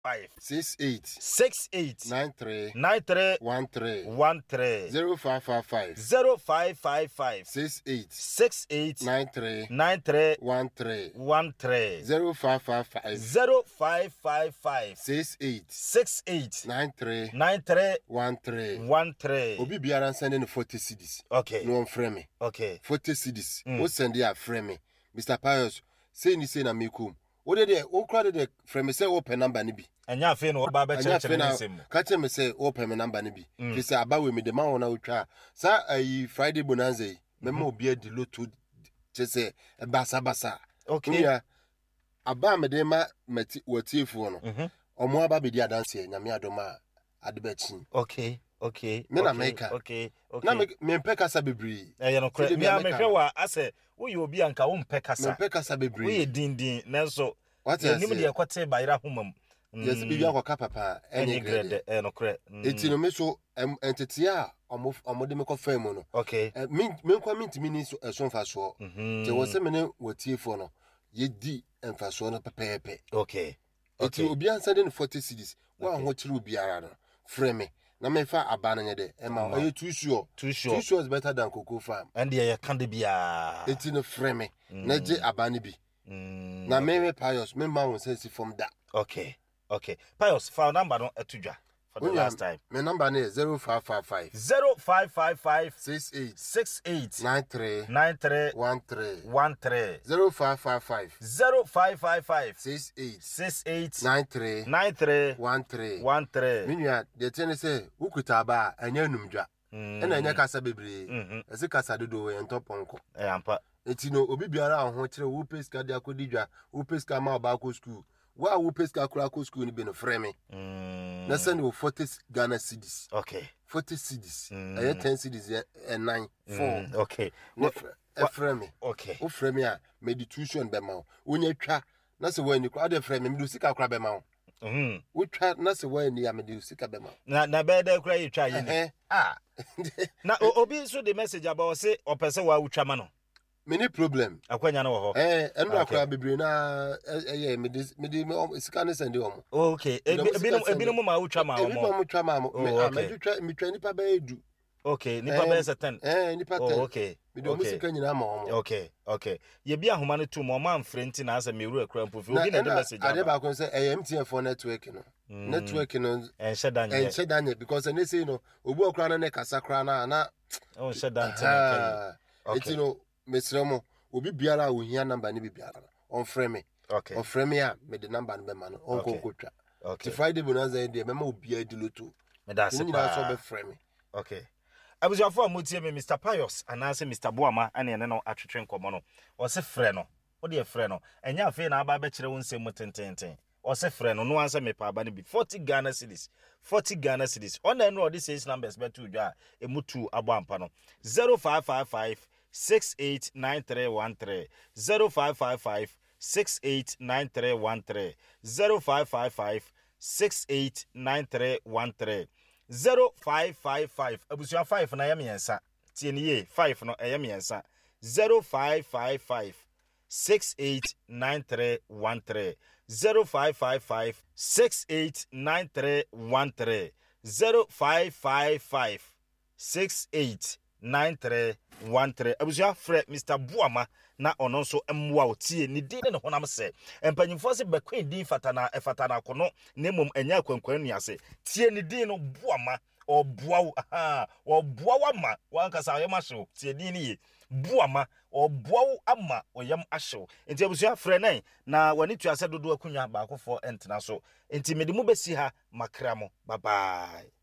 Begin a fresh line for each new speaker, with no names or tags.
68
68
93
93
13
13
0555
0555
68
68
93
93
13
13
0555
0555
68
68
93
93
13
13.
Obi biara send in 40 CDs.
Okay.
No frame me.
Okay.
40 CDs. O send ya frame me. Mr. Pius say ni say na mekum. O de o crowd the frame say open number ni bi.
Anya fe no ba be church ni nsem.
Ka tell me say open me number ni bi. Fi say abawe me de ma wona utwa. Sa Friday bonanza yi. Mema obi adi loto chese basa.
Okay.
Yeah. Aba me de ma mati watiefo no. Omo aba be di adanse nyame adoma adebachi.
Okay.
Me na make.
Okay.
Na me mpe kasa bebre.
No kre. Me hwa ase wo ye obi anka wo mpe kasa.
Me mpe kasa bebre.
Wo ye din nanso.
What you
nim de yakote bayira homam.
Yes, bibi akoka papa any grade.
No kre.
Eti no me so entity a omo de me ko fam no.
Okay.
Me kwa mintimi ni so fa so. Je wo se me ne watiefo no. Ye di emfaso no pepepe.
Okay.
Eti obi ansa de 40 cedis. Wa ho kire obi ara no. Frame me. Na me fa abana nye de. Ema o ye too sure. Too sure is better than Cocoa Farm.
And ye can de bia.
Eti no frame me. Na je abana bi. Na me Pius me ma won sense from that.
Okay. Pius file number no etudwa for the last time.
My number is 0555
68
93
13
0555
68
93 13 Minya de tene say ukuta ba anya numdwa na anya kasa bebre ese kasa dodo ye ntoponko
ampa
enti no obi biara ho kire wo peska de akodidwa wo peska ma ba ko school wa wo peska kura ko school ni be no frame na send wo 40 Ghana cedis.
Okay.
40 cedis. 10 cedis and 9 4.
Okay.
Frame.
Okay.
O frame a meditation be ma. Wonya twa na se wani kwa de frame me do sika kura be ma. Wo twa na se wani a me do sika be ma.
Na be de kura yi twa yi ni. Na obi so the message about say opese wa utwa ma no.
Many problem.
Akwanya na wo ho.
Enu akwa bebre na me sika ne sende omo.
Okay. Ebinum ma utwa ma omo.
Ebinum twa ma mo. Me twa nipa ba edu.
Okay, nipa ba 10.
Nipa 10.
Okay.
Me do sika nyina ma omo.
Okay. Ye bia homa no tu mo ma mfrenti na asa meru akra mpofi. Obi na the message.
Ade ba kon say MTN for network no. Network no enshedanye because they say no obu akra na kasa kra na
enshedanye.
Okay. No mesremo obi biara ohia number ni biara on frame me.
Okay.
On frame ya me the number no be ma no on kokotwa. Okay. Friday bonanza dey me ma obi adi loto.
Me da se
pa. So be frame me.
Okay. Abusuafo amotie me Mr. Pius anase Mr. Boama ane ne no atwetwe nkomo no. O se frɛ no. O de frɛ no. Enya afi na aba be kire wo nsem tententen. O se frɛ no no ansa me pa aba ne bi 40 Ghana cedis. 40 Ghana cedis. On na no this is numbers betu dwa emutu abo ampa no. 0555 689313 0555 689313 0555 689313 0555 abusua 5 na yemiensa tie ni ye 5 no yemiensa 0555 689313 0555 689313 0555 689313 abusua frɛ Mr. Boama na ono so emwa otie ni din ne honam se empanyimfo se bakwen din fatana kono ne mom anya akwankwan nuase tie ni din no Boama oboawo oboawo ama wankasa yem ahyew tie din ni ye Boama oboawo ama oyem ahyew enti abusua frɛ nan na wani tuase dodo akunwa baakofo entena so enti mede mu besi ha makramo bye bye.